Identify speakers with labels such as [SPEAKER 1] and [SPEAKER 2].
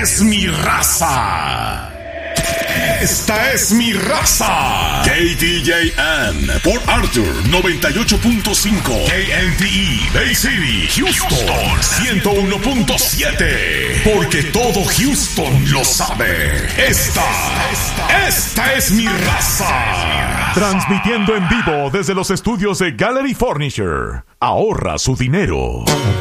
[SPEAKER 1] es mi raza. Esta es mi raza. KTJM por Arthur 98.5. KNTE Bay City, Houston 101.7. Porque todo Houston lo sabe. Esta es mi raza.
[SPEAKER 2] Transmitiendo en vivo desde los estudios de Gallery Furniture. Ahorra su dinero.